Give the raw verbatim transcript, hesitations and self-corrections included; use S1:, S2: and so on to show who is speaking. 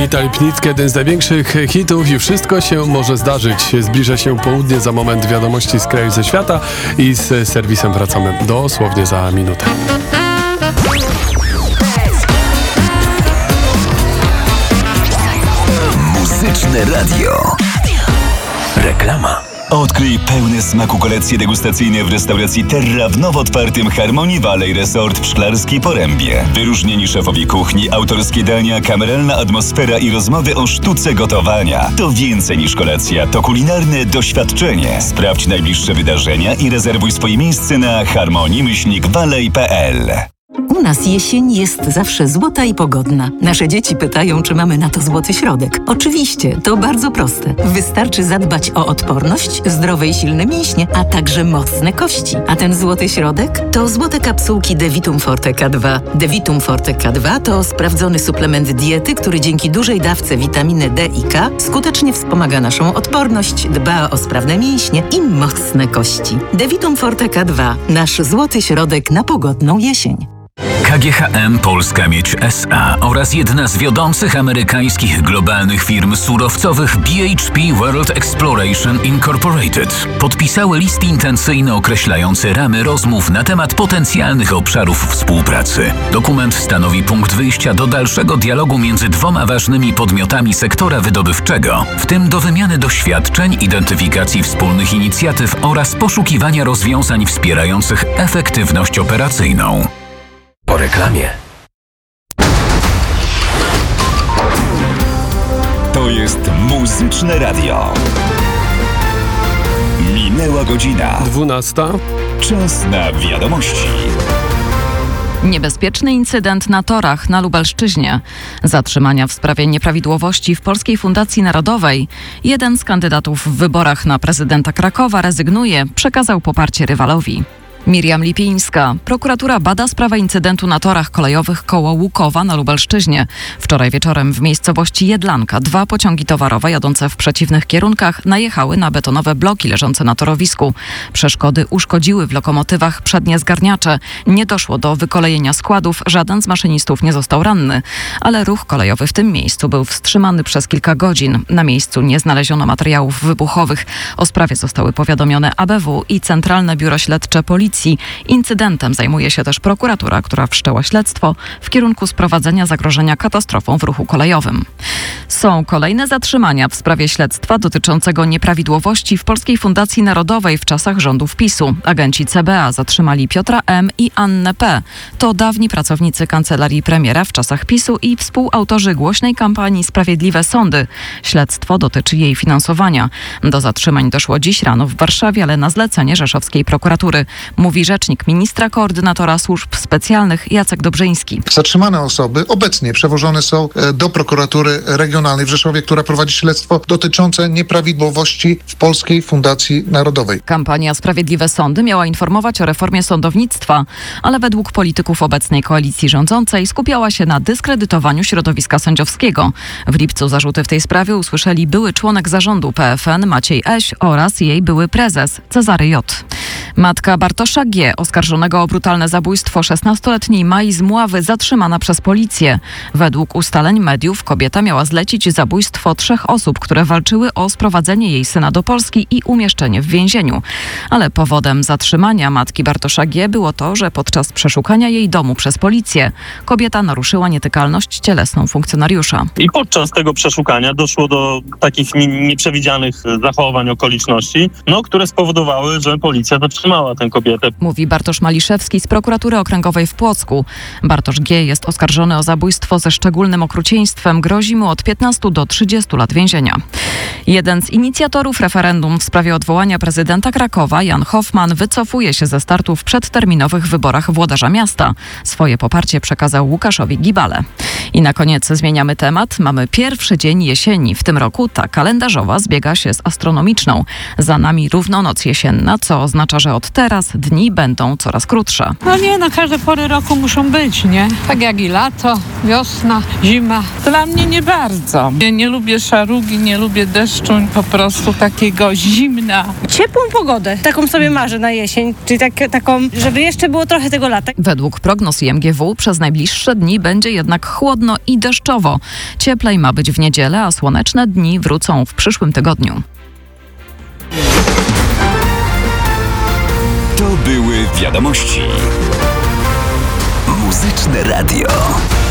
S1: Anita Lipnicka, jeden z największych hitów i wszystko się może zdarzyć. Zbliża się południe, za moment wiadomości z kraju, ze świata i z serwisem wracamy dosłownie za minutę.
S2: Muzyczne radio. Reklama. Odkryj pełne smaku kolekcje degustacyjne w restauracji Terra w nowo otwartym Harmony Valley Resort w Szklarskiej Porębie. Wyróżnieni szefowie kuchni, autorskie dania, kameralna atmosfera i rozmowy o sztuce gotowania. To więcej niż kolacja, to kulinarne doświadczenie. Sprawdź najbliższe wydarzenia i rezerwuj swoje miejsce na harmony valley kropka p l.
S3: U nas jesień jest zawsze złota i pogodna. Nasze dzieci pytają, czy mamy na to złoty środek. Oczywiście, to bardzo proste. Wystarczy zadbać o odporność, zdrowe i silne mięśnie, a także mocne kości. A ten złoty środek to złote kapsułki Devitum Forte K dwa. Devitum Forte K dwa to sprawdzony suplement diety, który dzięki dużej dawce witaminy D i K skutecznie wspomaga naszą odporność, dba o sprawne mięśnie i mocne kości. Devitum Forte K dwa. Nasz złoty środek na pogodną jesień.
S2: K G H M Polska Miedź S A oraz jedna z wiodących amerykańskich globalnych firm surowcowych B H P World Exploration Incorporated podpisały list intencyjny określający ramy rozmów na temat potencjalnych obszarów współpracy. Dokument stanowi punkt wyjścia do dalszego dialogu między dwoma ważnymi podmiotami sektora wydobywczego, w tym do wymiany doświadczeń, identyfikacji wspólnych inicjatyw oraz poszukiwania rozwiązań wspierających efektywność operacyjną. Po reklamie. To jest Muzyczne Radio. Minęła godzina.
S1: dwunasta.
S2: Czas na wiadomości.
S4: Niebezpieczny incydent na torach na Lubelszczyźnie. Zatrzymania w sprawie nieprawidłowości w Polskiej Fundacji Narodowej. Jeden z kandydatów w wyborach na prezydenta Krakowa rezygnuje, przekazał poparcie rywalowi. Miriam Lipińska. Prokuratura bada sprawę incydentu na torach kolejowych koło Łukowa na Lubelszczyźnie. Wczoraj wieczorem w miejscowości Jedlanka dwa pociągi towarowe jadące w przeciwnych kierunkach najechały na betonowe bloki leżące na torowisku. Przeszkody uszkodziły w lokomotywach przednie zgarniacze. Nie doszło do wykolejenia składów, żaden z maszynistów nie został ranny. Ale ruch kolejowy w tym miejscu był wstrzymany przez kilka godzin. Na miejscu nie znaleziono materiałów wybuchowych. O sprawie zostały powiadomione A B W i Centralne Biuro Śledcze Policji. Incydentem zajmuje się też prokuratura, która wszczęła śledztwo w kierunku sprowadzenia zagrożenia katastrofą w ruchu kolejowym. Są kolejne zatrzymania w sprawie śledztwa dotyczącego nieprawidłowości w Polskiej Fundacji Narodowej w czasach rządów PiSu. Agenci C B A zatrzymali Piotra M. i Annę P. To dawni pracownicy kancelarii premiera w czasach PiSu i współautorzy głośnej kampanii Sprawiedliwe Sądy. Śledztwo dotyczy jej finansowania. Do zatrzymań doszło dziś rano w Warszawie, ale na zlecenie rzeszowskiej prokuratury. Mówi rzecznik ministra koordynatora służb specjalnych Jacek Dobrzyński.
S5: Zatrzymane osoby obecnie przewożone są do prokuratury regionalnej w Rzeszowie, która prowadzi śledztwo dotyczące nieprawidłowości w Polskiej Fundacji Narodowej.
S4: Kampania Sprawiedliwe Sądy miała informować o reformie sądownictwa, ale według polityków obecnej koalicji rządzącej skupiała się na dyskredytowaniu środowiska sędziowskiego. W lipcu zarzuty w tej sprawie usłyszeli były członek zarządu P F N Maciej Eś oraz jej były prezes Cezary J. Matka Bartosza G., oskarżonego o brutalne zabójstwo szesnastoletniej Mai z Mławy, zatrzymana przez policję. Według ustaleń mediów kobieta miała zlecić zabójstwo trzech osób, które walczyły o sprowadzenie jej syna do Polski i umieszczenie w więzieniu. Ale powodem zatrzymania matki Bartosza G. było to, że podczas przeszukania jej domu przez policję kobieta naruszyła nietykalność cielesną funkcjonariusza.
S6: I podczas tego przeszukania doszło do takich nieprzewidzianych zachowań, okoliczności, no, które spowodowały, że policja zatrzymała tę kobietę.
S4: Mówi Bartosz Maliszewski z prokuratury okręgowej w Płocku. Bartosz G. jest oskarżony o zabójstwo ze szczególnym okrucieństwem. Grozi mu od piętnastu do trzydziestu lat więzienia. Jeden z inicjatorów referendum w sprawie odwołania prezydenta Krakowa, Jan Hoffman, wycofuje się ze startu w przedterminowych wyborach włodarza miasta. Swoje poparcie przekazał Łukaszowi Gibale. I na koniec zmieniamy temat. Mamy pierwszy dzień jesieni. W tym roku ta kalendarzowa zbiega się z astronomiczną. Za nami równonoc jesienna, co oznacza, że od teraz dni będą coraz krótsze.
S7: No nie, no każde pory roku muszą być, nie? Tak jak i lato, wiosna, zima. Dla mnie nie bardzo. bardzo. Ja nie lubię szarugi, nie lubię deszczu, po prostu takiego zimna.
S8: Ciepłą pogodę, taką sobie marzę na jesień, czyli tak, taką, żeby jeszcze było trochę tego lata.
S4: Według prognoz I M G W przez najbliższe dni będzie jednak chłodno i deszczowo. Cieplej ma być w niedzielę, a słoneczne dni wrócą w przyszłym tygodniu.
S9: To były wiadomości. Muzyczne Radio.